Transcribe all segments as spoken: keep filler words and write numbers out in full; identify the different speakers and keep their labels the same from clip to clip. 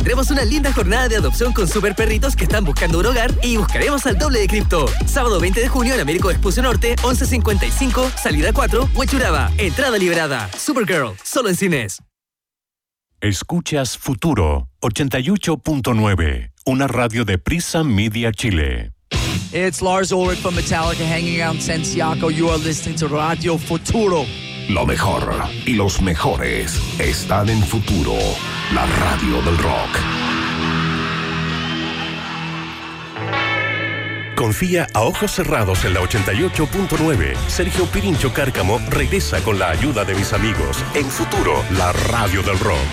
Speaker 1: Tenemos una linda jornada de adopción con super perritos que están buscando un hogar y buscaremos al doble de cripto. Sábado veinte de junio en Américo Vespucio Norte, once cincuenta y cinco, salida cuatro, Huechuraba. Entrada liberada. Supergirl, solo en cines.
Speaker 2: Escuchas Futuro ochenta y ocho punto nueve, una radio de Prisa Media Chile.
Speaker 3: It's Lars Ulrich from Metallica hanging out in Santiago. You are listening to Radio Futuro.
Speaker 4: Lo mejor y los mejores están en Futuro, la radio del rock.
Speaker 2: Confía a ojos cerrados en la ochenta y ocho punto nueve. Sergio Pirincho Cárcamo regresa con la ayuda de mis amigos en Futuro, la radio del rock.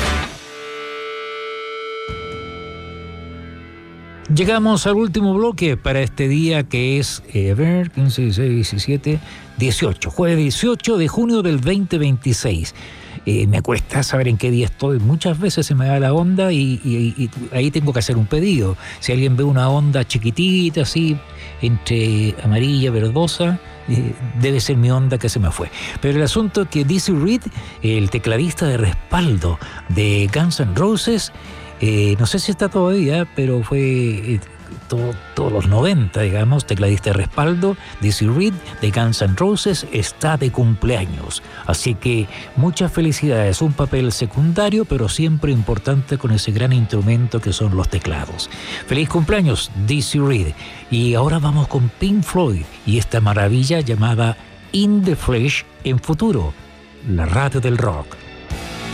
Speaker 5: Llegamos al último bloque para este día que es, eh, a ver, quince, dieciséis, diecisiete, dieciocho, jueves dieciocho de junio del veinte veintiséis. Eh, me cuesta saber en qué día estoy, muchas veces se me da la onda y, y, y ahí tengo que hacer un pedido. Si alguien ve una onda chiquitita así, entre amarilla, verdosa, eh, debe ser mi onda que se me fue. Pero el asunto es que Dizzy Reed, el tecladista de respaldo de Guns N' Roses, Eh, no sé si está todavía, pero fue eh, todo, todos los noventa, digamos, tecladista de respaldo. Dizzy Reed de Guns N' Roses está de cumpleaños. Así que muchas felicidades. Un papel secundario, pero siempre importante con ese gran instrumento que son los teclados. Feliz cumpleaños, Dizzy Reed. Y ahora vamos con Pink Floyd y esta maravilla llamada In the Flesh en Futuro, la radio del rock.